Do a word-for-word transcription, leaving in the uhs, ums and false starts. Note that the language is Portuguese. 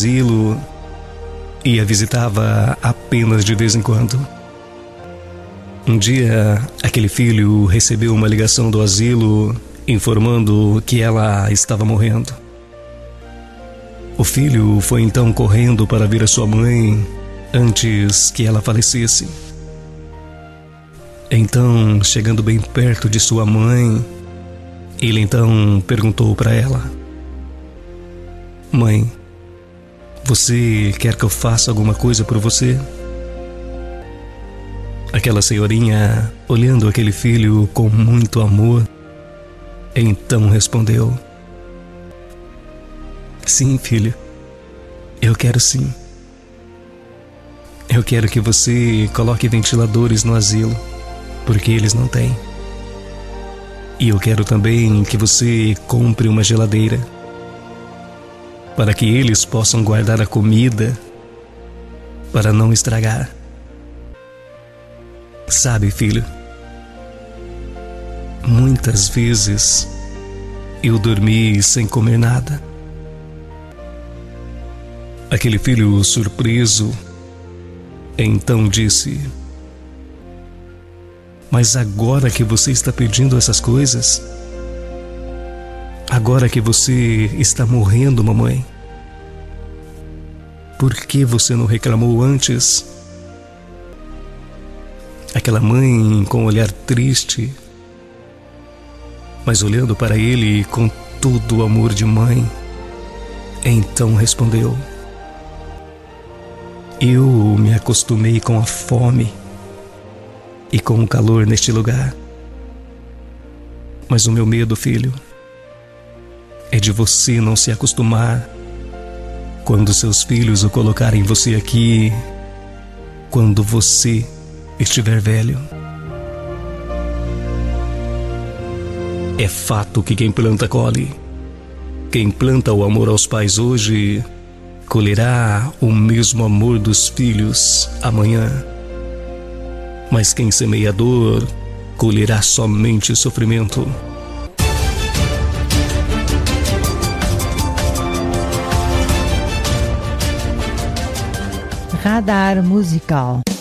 asilo e a visitava apenas de vez em quando. Um dia, aquele filho recebeu uma ligação do asilo informando que ela estava morrendo. O filho foi então correndo para ver a sua mãe antes que ela falecesse. Então, chegando bem perto de sua mãe, ele então perguntou para ela: "Mãe, você quer que eu faça alguma coisa por você?" Aquela senhorinha, olhando aquele filho com muito amor, então respondeu: "Sim, filho, eu quero sim. Eu quero que você coloque ventiladores no asilo, porque eles não têm. E eu quero também que você compre uma geladeira, para que eles possam guardar a comida, para não estragar. Sabe, filho, muitas vezes eu dormi sem comer nada." Aquele filho surpreso então disse: "Mas agora que você está pedindo essas coisas, agora que você está morrendo, mamãe, por que você não reclamou antes?" Aquela mãe, com um olhar triste, mas olhando para ele com todo o amor de mãe, então respondeu: "Eu me acostumei com a fome e com o calor neste lugar. Mas o meu medo, filho, é de você não se acostumar quando seus filhos o colocarem você aqui, quando você estiver velho. É fato que quem planta colhe. Quem planta o amor aos pais hoje colherá o mesmo amor dos filhos amanhã. Mas quem semeia dor colherá somente sofrimento." Radar musical.